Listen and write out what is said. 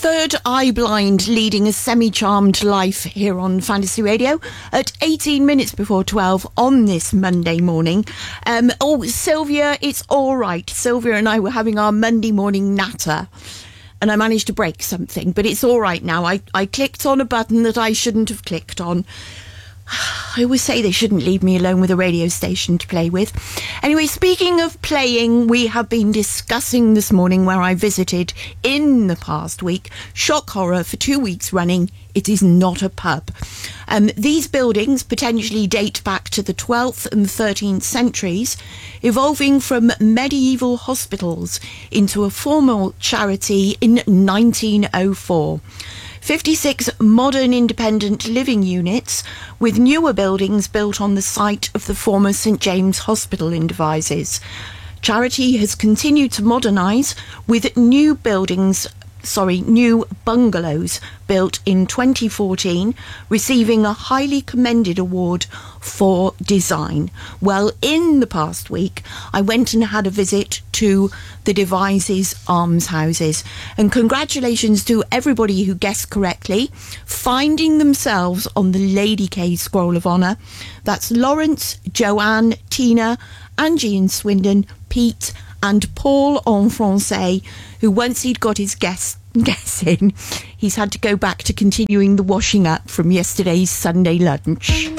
Third Eye Blind leading a semi-charmed life here on Fantasy Radio at 18 minutes before 12 on this Monday morning. Sylvia, it's all right. Sylvia and I were having our Monday morning natter and I managed to break something, but it's all right now. I clicked on a button that I shouldn't have clicked on. I always say they shouldn't leave me alone with a radio station to play with. Anyway, speaking of playing, we have been discussing this morning where I visited in the past week. Shock horror for 2 weeks running. It is not a pub. These buildings potentially date back to the 12th and 13th centuries, evolving from medieval hospitals into a formal charity in 1904. 56 modern independent living units with newer buildings built on the site of the former St James Hospital in Devizes. Charity has continued to modernise with new bungalows built in 2014, receiving a highly commended award for design. Well, in the past week, I went and had a visit to the Devizes Almshouses, and congratulations to everybody who guessed correctly, finding themselves on the Lady K Scroll of Honour. That's Lawrence, Joanne, Tina, Angie in Swindon, Pete and Paul en Francais, who once he'd got his guess in, he's had to go back to continuing the washing up from yesterday's Sunday lunch.